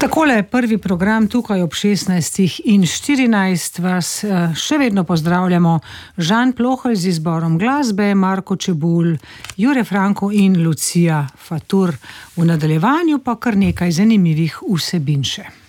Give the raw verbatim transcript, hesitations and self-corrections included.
Takole je prvi program tukaj ob šestnajstih in štirinajst vas še vedno pozdravljamo. Žan Plohelj z izborom glasbe, Marko Čebulj, Jure Franko in Lucija Fatur. V nadaljevanju pa kar nekaj zanimivih vsebin še.